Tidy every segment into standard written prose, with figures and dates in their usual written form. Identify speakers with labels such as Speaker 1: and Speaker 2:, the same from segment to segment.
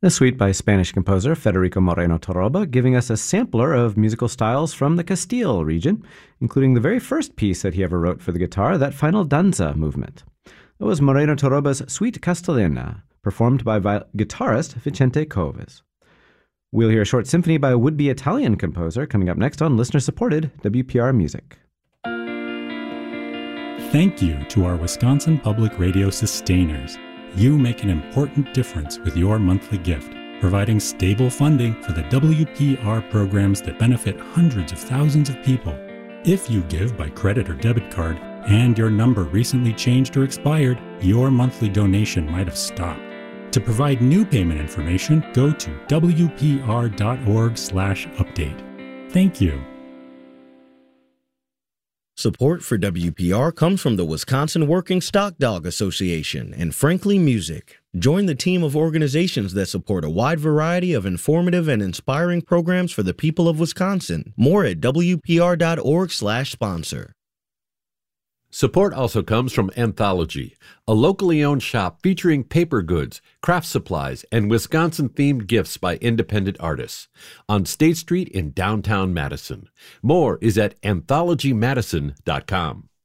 Speaker 1: A suite by Spanish composer Federico Moreno Torroba, giving us a sampler of musical styles from the Castile region, including the very first piece that he ever wrote for the guitar, that final danza movement. It was Moreno Torroba's Suite Castellana, performed by guitarist Vicente Coves. We'll hear a short symphony by a would-be Italian composer coming up next on listener-supported WPR Music.
Speaker 2: Thank you to our Wisconsin Public Radio sustainers. You make an important difference with your monthly gift, providing stable funding for the WPR programs that benefit hundreds of thousands of people. If you give by credit or debit card and your number recently changed or expired, your monthly donation might have stopped. To provide new payment information, go to wpr.org/update. Thank you.
Speaker 3: Support for WPR comes from the Wisconsin Working Stock Dog Association and Frankly Music. Join the team of organizations that support a wide variety of informative and inspiring programs for the people of Wisconsin. More at wpr.org/sponsor.
Speaker 4: Support also comes from Anthology, a locally owned shop featuring paper goods, craft supplies, and Wisconsin-themed gifts by independent artists on State Street in downtown Madison. More is at anthologymadison.com.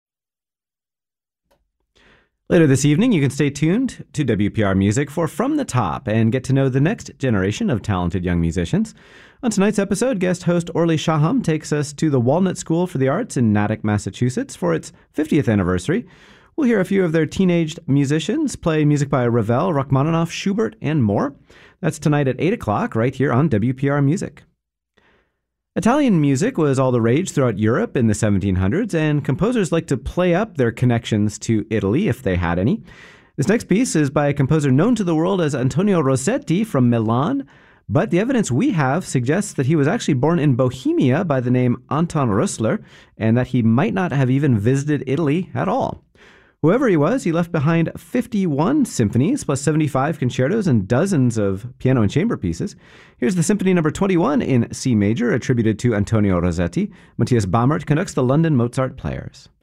Speaker 1: Later this evening, you can stay tuned to WPR Music for From the Top and get to know the next generation of talented young musicians. On tonight's episode, guest host Orly Shaham takes us to the Walnut School for the Arts in Natick, Massachusetts for its 50th anniversary. We'll hear a few of their teenaged musicians play music by Ravel, Rachmaninoff, Schubert, and more. That's tonight at 8 o'clock right here on WPR Music. Italian music was all the rage throughout Europe in the 1700s, and composers liked to play up their connections to Italy if they had any. This next piece is by a composer known to the world as Antonio Rossetti from Milan, but the evidence we have suggests that he was actually born in Bohemia by the name Anton Rössler, and that he might not have even visited Italy at all. Whoever he was, he left behind 51 symphonies, plus 75 concertos and dozens of piano and chamber pieces. Here's the Symphony No. 21 in C major, attributed to Antonio Rossetti. Matthias Baumert conducts the London Mozart Players.